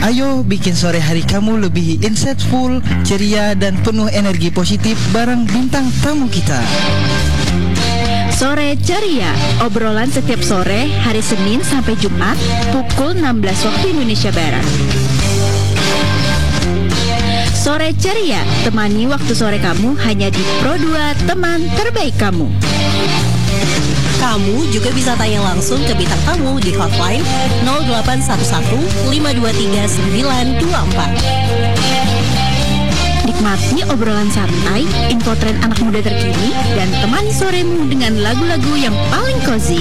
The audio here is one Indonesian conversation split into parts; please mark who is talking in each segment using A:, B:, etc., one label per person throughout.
A: Ayo bikin sore hari kamu lebih insightful, ceria, dan penuh energi positif bareng bintang tamu kita.
B: Sore Ceria, obrolan setiap sore hari Senin sampai Jumat pukul 16 waktu Indonesia Barat. Sore Ceria, temani waktu sore kamu hanya di Pro 2, teman terbaik kamu.
C: Kamu juga bisa tanya langsung ke bintang tamu di hotline 0811 523 924.
B: Nikmati obrolan santai, info tren anak muda terkini, dan temani soremu dengan lagu-lagu yang paling cozy.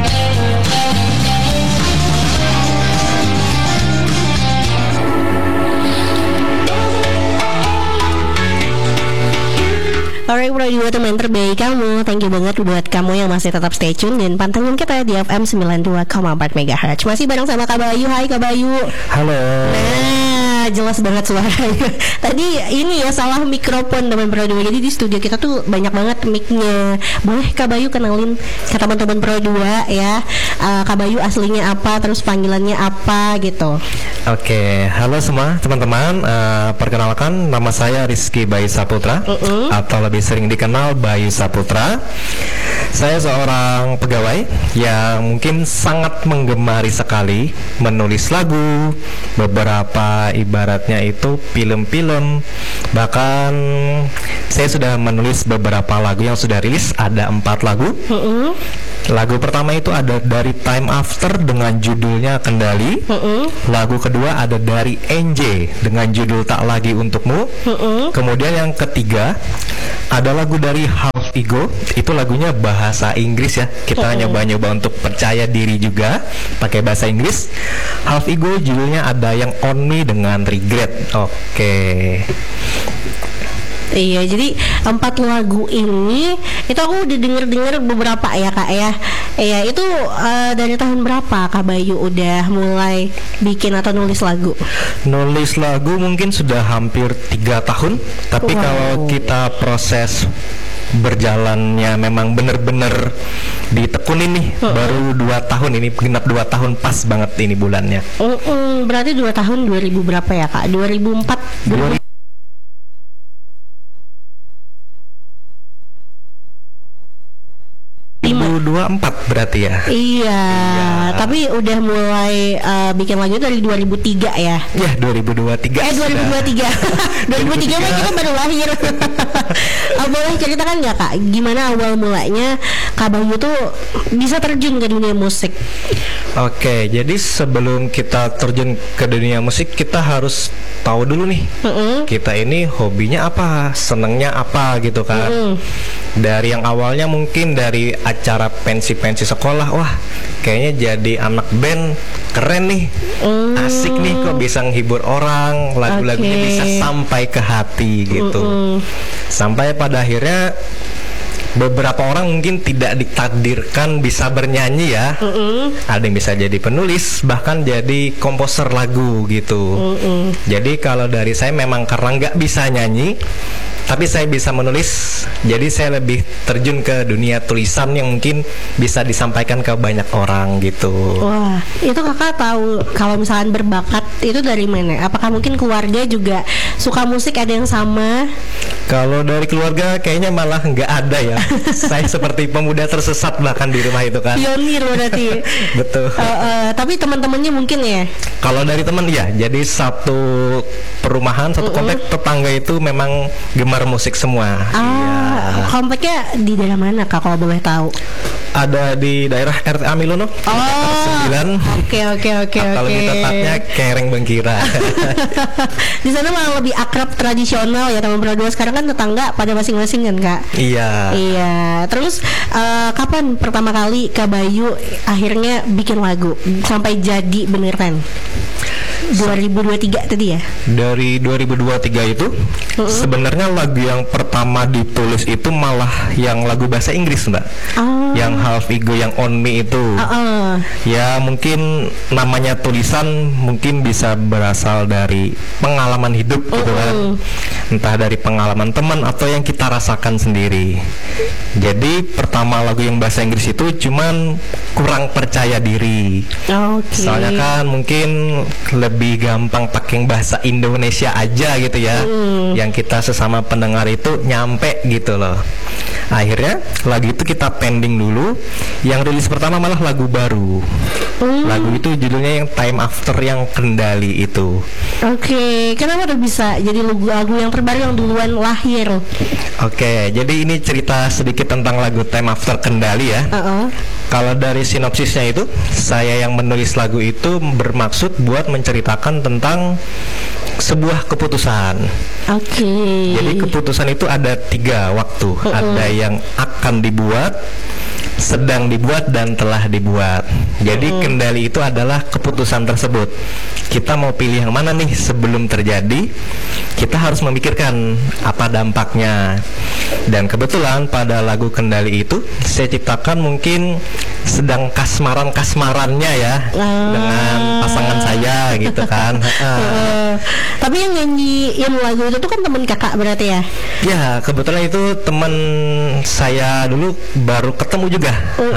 C: Alright, Pro 2 teman terbaik kamu. Thank you banget buat kamu yang masih tetap stay tune dan pantengin kita di FM 92,4 MHz. Masih bareng sama Kak Bayu. Hai Kak Bayu.
D: Halo.
C: Nah, jelas banget suaranya. Tadi ini ya salah mikrofon teman Pro 2. Jadi di studio kita tuh banyak banget mic-nya. Boleh Kak Bayu kenalin ke teman-teman Pro 2 ya. Kak Bayu aslinya apa, terus panggilannya apa gitu.
D: Oke, halo semua teman-teman. Perkenalkan, nama saya Rizky Bayu Saputra atau lebih sering dikenal Bayu Saputra. Saya seorang pegawai yang mungkin sangat menggemari sekali menulis lagu, beberapa ibaratnya itu film-film. Bahkan saya sudah menulis beberapa lagu yang sudah rilis, ada 4 lagu. Lagu pertama itu ada dari Time After dengan judulnya Kendali. Lagu kedua ada dari NJ dengan judul Tak Lagi Untukmu. Kemudian yang ketiga ada lagu dari Half Ego, itu lagunya bahasa Inggris ya. Kita nyoba-nyoba untuk percaya diri juga pakai bahasa Inggris. Half Ego judulnya ada yang On Me dengan Regret. Oke.
C: Iya, jadi 4 lagu ini itu aku udah denger beberapa ya Kak ya. Iya, itu dari tahun berapa Kak Bayu udah mulai bikin atau nulis lagu?
D: Nulis lagu mungkin sudah hampir 3 tahun. Tapi kalau kita proses berjalannya memang bener-bener ditekunin nih, baru 2 tahun ini, genap 2 tahun pas banget ini bulannya.
C: Berarti 2 tahun 2000 berapa ya Kak? 2004?
D: 2024 berarti ya.
C: Iya, tapi udah mulai bikin lagu dari 2003 ya.
D: Ya, 2023.
C: 2023. 2003 mah kita baru lahir. Boleh ceritakan nggak Kak, gimana awal mulanya Kak Bayu tuh bisa terjun ke dunia musik?
D: Oke, jadi sebelum kita terjun ke dunia musik, kita harus tahu dulu nih, kita ini hobinya apa, senengnya apa gitu kan. Dari yang awalnya mungkin dari acara pensi-pensi sekolah, wah kayaknya jadi anak band keren nih, asik nih, kok bisa menghibur orang, lagu-lagunya bisa sampai ke hati gitu. Sampai pada akhirnya beberapa orang mungkin tidak ditakdirkan bisa bernyanyi ya. Ada yang bisa jadi penulis, bahkan jadi komposer lagu gitu. Jadi kalau dari saya memang karena nggak bisa nyanyi, tapi saya bisa menulis, jadi saya lebih terjun ke dunia tulisan yang mungkin bisa disampaikan ke banyak orang gitu.
C: Wah, itu Kakak tahu kalau misalkan berbakat itu dari mana? Apakah mungkin keluarga juga suka musik, ada yang sama?
D: Kalau dari keluarga kayaknya malah nggak ada ya. Saya seperti pemuda tersesat bahkan di rumah itu kan.
C: Pionir berarti.
D: Betul.
C: Tapi teman-temannya mungkin ya?
D: Kalau dari teman ya, jadi satu perumahan, satu komplek tetangga itu memang gemar musik semua.
C: Kompleknya di daerah mana Kak kalau boleh tahu?
D: Ada di daerah RT Amilono. 9.
C: Oke.
D: Atau lebih tepatnya Kereng Bengkira.
C: Di sana malah lebih akrab, tradisional ya teman berdua. Sekarang kan tetangga pada masing-masing kan Kak? Iya. Terus kapan pertama kali Kak Bayu akhirnya bikin lagu sampai jadi beneran? 2023 tadi ya?
D: Dari 2023 itu sebenarnya lagu yang pertama ditulis itu malah yang lagu bahasa Inggris Mbak. yang half ego, yang on me itu. Ya mungkin namanya tulisan mungkin bisa berasal dari pengalaman hidup gitu kan, entah dari pengalaman teman atau yang kita rasakan sendiri. Jadi pertama lagu yang bahasa Inggris itu cuman kurang percaya diri. Soalnya kan mungkin lebih gampang pakai bahasa Indonesia aja gitu ya, yang kita sesama pendengar itu nyampe gitu loh. Akhirnya lagu itu kita pending dulu. Yang rilis pertama malah lagu baru. Lagu itu judulnya yang Time After, yang Kendali itu.
C: Kenapa udah bisa jadi lagu yang terbaru yang duluan lahir?
D: Jadi ini cerita sedikit tentang lagu Time After Kendali ya. Kalau dari sinopsisnya itu, saya yang menulis lagu itu bermaksud buat menceritakan tentang sebuah keputusan. Jadi keputusan itu ada 3 waktu. Ada yang akan dibuat, sedang dibuat, dan telah dibuat. Jadi kendali itu adalah keputusan tersebut. Kita mau pilih yang mana nih sebelum terjadi? Kita harus memikirkan apa dampaknya. Dan kebetulan pada lagu Kendali itu saya ciptakan mungkin sedang kasmarannya ya dengan pasangan saya gitu kan.
C: Tapi yang nyanyiin lagu itu tuh kan teman kakak berarti ya?
D: Ya, kebetulan itu teman saya dulu baru ketemu juga.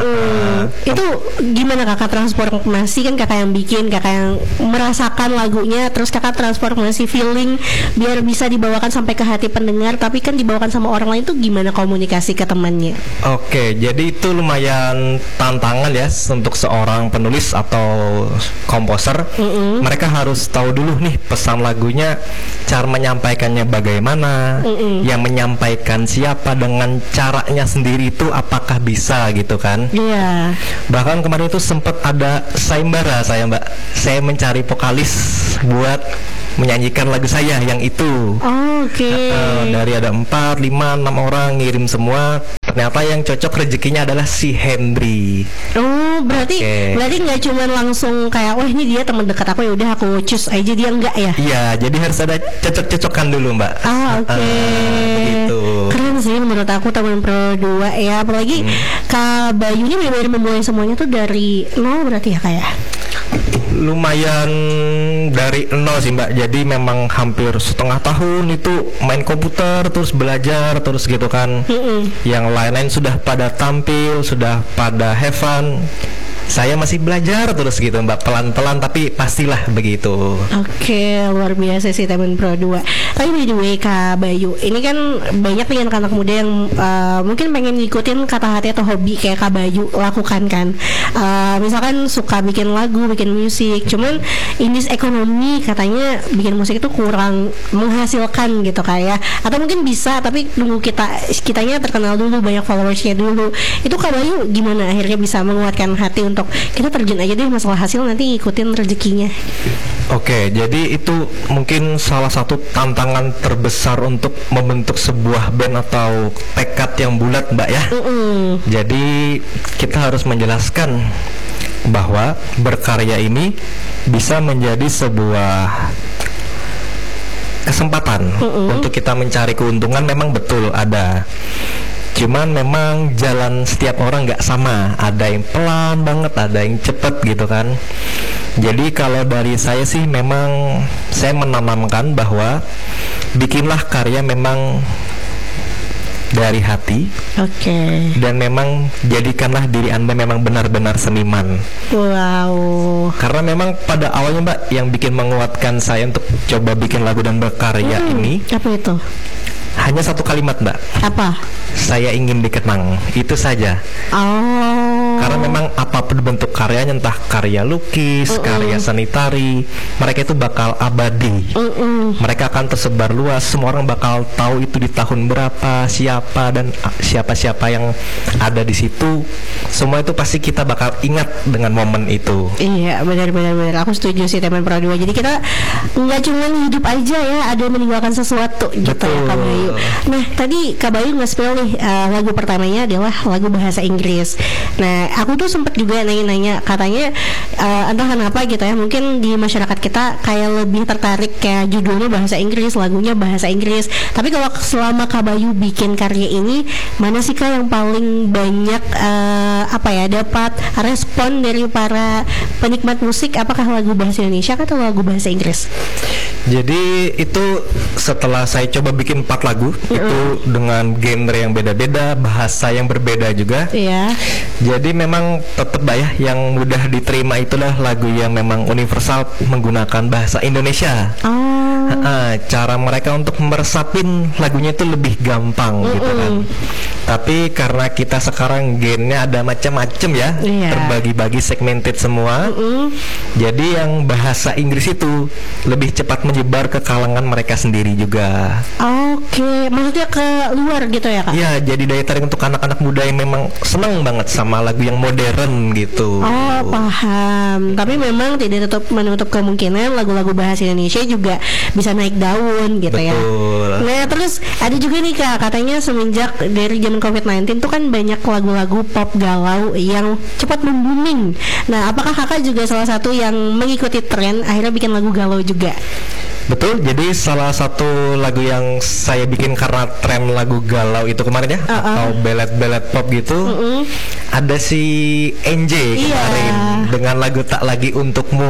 C: Itu gimana kakak transformasi? Kan kakak yang bikin, kakak yang merasakan lagunya, terus kakak transformasi feeling biar bisa dibawakan sampai ke hati pendengar, tapi kan dibawakan sama orang lain tuh gimana komunikasi ke temannya? Jadi
D: itu lumayan tantangan ya untuk seorang penulis atau komposer. Mereka harus tahu dulu nih pesan lagunya, cara menyampaikannya bagaimana, yang menyampaikan siapa, dengan caranya sendiri itu apakah bisa gitu kan. Bahkan kemarin itu sempat ada sayembara Mbak, saya mencari vokalis buat menyanyikan lagu saya yang itu. Dari ada 4, 5, 6 orang ngirim semua. Ternyata yang cocok rezekinya adalah si Henry.
C: Berarti nggak cuma langsung kayak ini dia teman dekat aku, ya udah aku choose aja, dia enggak ya?
D: Iya, jadi harus ada cocok-cocokan dulu Mbak.
C: Begitu. Keren sih menurut aku teman Pro 2 ya, apalagi Kak Bayu ini benar-benar memulai semuanya tuh dari nol berarti ya kayak.
D: Lumayan dari nol sih Mbak. Jadi memang hampir setengah tahun itu main komputer, terus belajar terus gitu kan. Yang lain-lain sudah pada tampil, sudah pada have fun. Saya masih belajar terus gitu Mbak, pelan-pelan tapi pastilah begitu.
C: Luar biasa sih teman Pro 2. Tapi by the way Kak Bayu, ini kan banyak nih anak muda yang mungkin pengen ngikutin kata hati atau hobi kayak Kak Bayu lakukan kan. Misalkan suka bikin lagu, bikin musik, cuman ini ekonomi katanya bikin musik itu kurang menghasilkan gitu kayak. Atau mungkin bisa tapi nunggu kitanya terkenal dulu, banyak followersnya dulu. Itu Kak Bayu gimana akhirnya bisa menguatkan hati untuk kita terjun aja deh, masalah hasil nanti ngikutin rezekinya?
D: Jadi itu mungkin salah satu tantangan terbesar untuk membentuk sebuah band atau tekad yang bulat Mbak ya. Jadi kita harus menjelaskan bahwa berkarya ini bisa menjadi sebuah kesempatan untuk kita mencari keuntungan. Memang betul ada, cuman memang jalan setiap orang nggak sama. Ada yang pelan banget, ada yang cepet gitu kan. Jadi kalau dari saya sih memang saya menanamkan bahwa bikinlah karya memang dari hati. Dan memang jadikanlah diri Anda memang benar-benar seniman. Karena memang pada awalnya Mbak, yang bikin menguatkan saya untuk coba bikin lagu dan berkarya ini,
C: apa itu?
D: Hanya satu kalimat Mbak.
C: Apa?
D: Saya ingin dikenang, itu saja. Karena memang apapun bentuk karyanya, entah karya lukis, karya seni tari, mereka itu bakal abadi. Mereka akan tersebar luas, semua orang bakal tahu itu di tahun berapa, siapa, dan siapa-siapa yang ada di situ. Semua itu pasti kita bakal ingat dengan momen itu.
C: Iya, benar. Aku setuju sih teman Pro 2. Jadi kita nggak cuma hidup aja ya, ada meninggalkan sesuatu gitu ya Kak Bayu. Nah, tadi Kak Bayu nge-spill nih lagu pertamanya adalah lagu bahasa Inggris. Nah, aku tuh sempet juga nanya-nanya, katanya entah kenapa gitu ya, mungkin di masyarakat kita kayak lebih tertarik kayak judulnya bahasa Inggris, lagunya bahasa Inggris. Tapi kalau selama Kak Bayu bikin karya ini, mana sih Kak yang paling banyak dapat respon dari para penikmat musik? Apakah lagu bahasa Indonesia atau lagu bahasa Inggris?
D: Jadi itu setelah saya coba bikin 4 lagu itu dengan genre yang beda-beda, bahasa yang berbeda juga.
C: Iya.
D: Jadi memang tetap ya yang mudah diterima itulah lagu yang memang universal menggunakan bahasa Indonesia. Cara mereka untuk meresapin lagunya itu lebih gampang gitu kan. Tapi karena kita sekarang genrenya ada macam-macam ya, terbagi-bagi segmented semua. Jadi yang bahasa Inggris itu lebih cepat menyebar ke kalangan mereka sendiri juga.
C: Oke, maksudnya ke luar gitu ya Kak?
D: Iya, jadi daya tarik untuk anak-anak muda yang memang seneng banget sama lagu yang modern gitu.
C: Oh, paham. Tapi memang tidak menutup kemungkinan lagu-lagu bahasa Indonesia juga bisa naik daun gitu.
D: Betul.
C: Ya. Nah, terus ada juga nih Kak, katanya semenjak dari zaman COVID-19 tuh kan banyak lagu-lagu pop galau yang cepat membooming. Nah, apakah Kakak juga salah satu yang mengikuti tren akhirnya bikin lagu galau juga?
D: Betul, jadi salah satu lagu yang saya bikin karena tren lagu galau itu kemarin ya, atau ballad pop gitu, ada si NJ kemarin dengan lagu Tak Lagi Untukmu.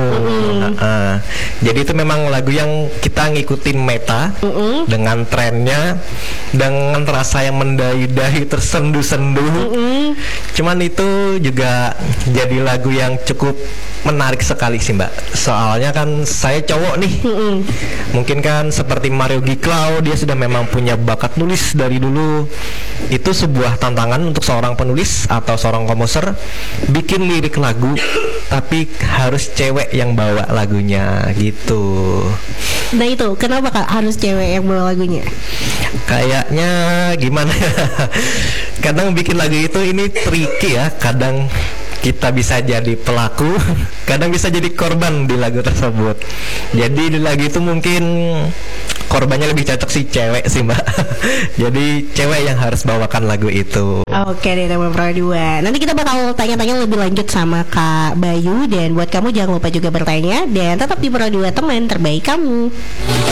D: Jadi itu memang lagu yang kita ngikutin meta dengan trennya, dengan rasa yang mendayu-dayu tersendu-sendu. Cuman itu juga jadi lagu yang cukup menarik sekali sih Mbak. Soalnya kan saya cowok nih. Mungkin kan seperti Mario Giklau, dia sudah memang punya bakat nulis dari dulu. Itu sebuah tantangan untuk seorang penulis atau seorang komposer bikin lirik lagu, tapi harus cewek yang bawa lagunya gitu.
C: Nah itu, kenapa Kak harus cewek yang bawa lagunya?
D: Kayaknya gimana ya? Kadang bikin lagu itu ini tricky ya. Kadang kita bisa jadi pelaku, kadang bisa jadi korban di lagu tersebut. Jadi di lagu itu mungkin korbannya lebih cocok si cewek sih Mbak. Jadi cewek yang harus bawakan lagu itu.
C: Oke deh teman Pro 2. Nanti kita bakal tanya-tanya lebih lanjut sama Kak Bayu. Dan buat kamu jangan lupa juga bertanya. Dan tetap di Pro 2 teman terbaik kamu.